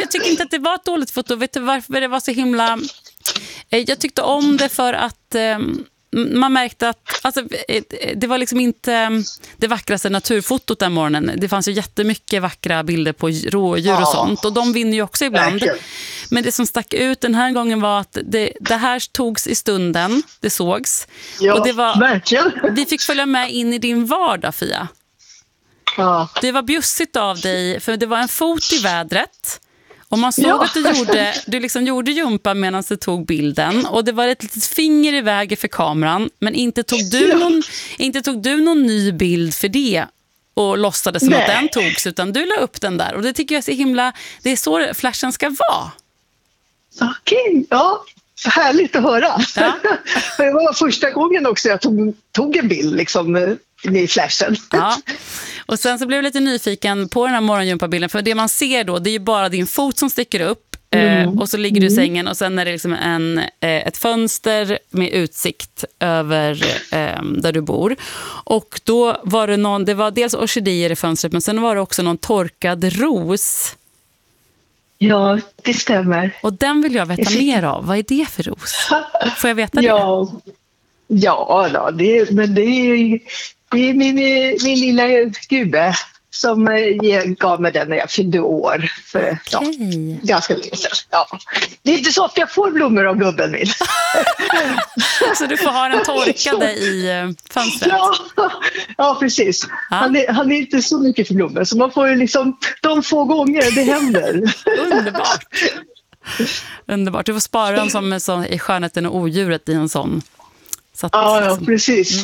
jag tycker inte att det var ett dåligt foto. Vet du varför det var så himla... Jag tyckte om det för att man märkte att alltså, det var liksom inte det vackraste naturfotot den morgonen. Det fanns ju jättemycket vackra bilder på rådjur och sånt. Och de vinner ju också ibland. Verkligen. Men det som stack ut den här gången var att det här togs i stunden. Det sågs. Ja, och det var, verkligen. Vi fick följa med in i din vardag, Fia. Ja. Det var bjussigt av dig, för det var en fot i vädret. Och man såg att du liksom gjorde jumpa medan du tog bilden. Och det var ett litet finger i vägen för kameran. Men inte tog du någon ny bild för det. Och låtsades som att den togs. Utan du la upp den där. Och det tycker jag är så himla... Det är så flashen ska vara. Okej, ja. Härligt att höra. Ja. Det var första gången också jag tog en bild liksom, i flashen. Ja. Och sen så blev jag lite nyfiken på den här morgonjumpabilden. För det man ser då, det är ju bara din fot som sticker upp. Och så ligger du i sängen. Och sen är det liksom ett fönster med utsikt över där du bor. Och då var det var dels orkidéer i fönstret. Men sen var det också någon torkad ros. Ja, det stämmer. Och den vill jag veta mer av. Vad är det för ros? Får jag veta det? Ja, det är min lilla gubbe som gav mig den när jag fyllde år för ganska länge sedan. Ja. Det är inte så att jag får blommor av gubben min. Så du får ha den torkade i fönstret? Ja, precis. Ja. Han är inte så mycket för blommor, så man får ju liksom de få gånger det händer. Underbart. Du får spara den som i skönheten och odjuret i en sån. Så att, ja, precis.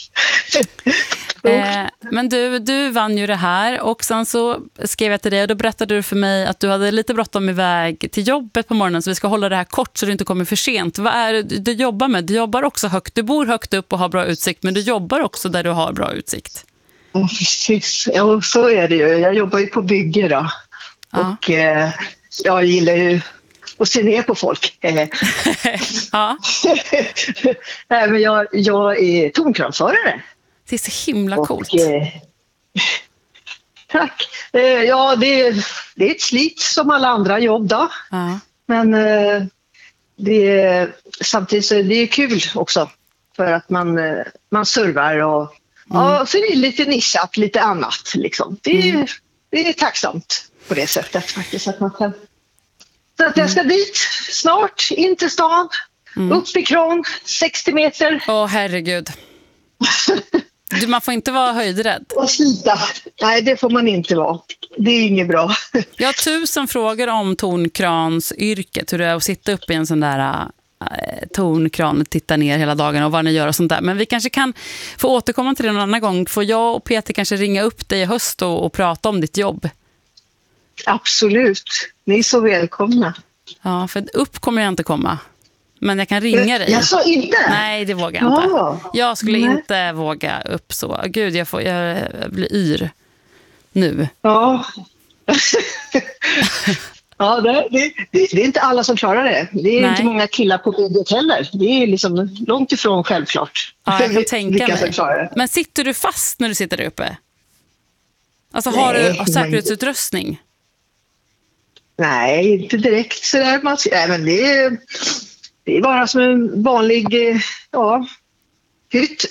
Men du vann ju det här och sen så skrev jag till dig och då berättade du för mig att du hade lite bråttom iväg till jobbet på morgonen, så vi ska hålla det här kort så du inte kommer för sent. Vad är det du jobbar med? Du jobbar också högt, du bor högt upp och har bra utsikt, men du jobbar också där du har bra utsikt. Precis, ja, så är det ju. Jag jobbar ju på bygge då. Ja. Och jag gillar ju att se ner på folk. Ja. Nej, men jag är tonkranförare. Det är så himla coolt. Tack. Ja, det är ett slit som alla andra jobb då. Ja. Men samtidigt så är det kul också. För att man servar och så är det lite nischat, lite annat. Liksom. Det är tacksamt på det sättet faktiskt. Att man kan... Så att jag ska dit snart, in till stan, upp i kran, 60 meter. Herregud. Man får inte vara höjdrädd. Och slita. Nej, det får man inte vara. Det är inget bra. Jag har 1000 frågor om tornkransyrket. Hur det är att sitta upp i en sån där tornkran och titta ner hela dagen och vad ni gör och sånt där. Men vi kanske kan få återkomma till det någon annan gång. Får jag och Peter kanske ringa upp dig i höst och prata om ditt jobb? Absolut. Ni är så välkomna. Ja, för upp kommer jag inte komma. Men jag kan ringa dig. Jag sa inte? Nej, det vågar jag inte. Jag skulle inte våga upp så. Gud, jag blir yr nu. Ja. Ja, det är inte alla som klarar det. Det är inte många killar på bygget heller. Det är liksom långt ifrån självklart. Ja, jag kan tänka mig. Men sitter du fast när du sitter där uppe? Alltså har du säkerhetsutrustning? Nej, inte direkt sådär. Nej, men det är bara som en vanlig hytt.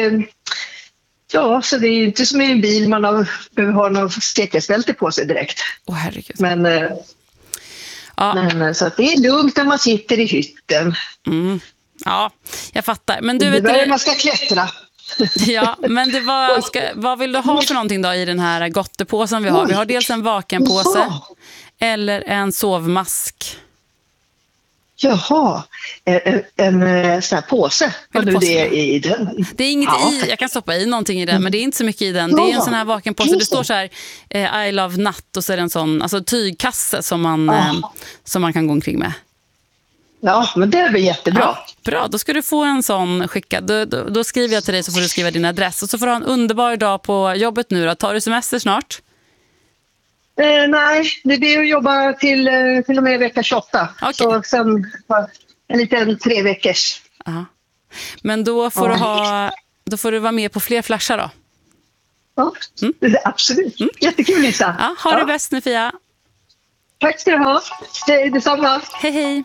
Så det är inte som i en bil man behöver ha någon säkerhetsbälte på sig direkt. Herregud. Men så att det är lugnt när man sitter i hytten. Ja, jag fattar. Men du vet det man ska klättra. Ja, men vad vill du ha för någonting då i den här gottepåsen vi har? Vi har dels en vakenpåse eller en sovmask. Jaha, en sån här påse. Har du det i den? Det är inget i, jag kan stoppa i någonting i den, men det är inte så mycket i den. Det är en sån här vakenpåse, det står så här I love natt och så är det en sån tygkasse som man kan gå omkring med. Ja, men det är väl jättebra. Ja, bra, då ska du få en sån skickad. Då skriver jag till dig så får du skriva din adress. Och så får du ha en underbar dag på jobbet nu då. Tar du semester snart? Nej, det blir att jobba till och med vecka 28. Okay. Så sen en liten 3 veckors. Aha. Men då får du vara med på fler flashar då? Ja, absolut. Jättekul, Lisa. Ja, ha det bäst nu, Fia. Tack ska du ha. Hej, detsamma. Hej, hej.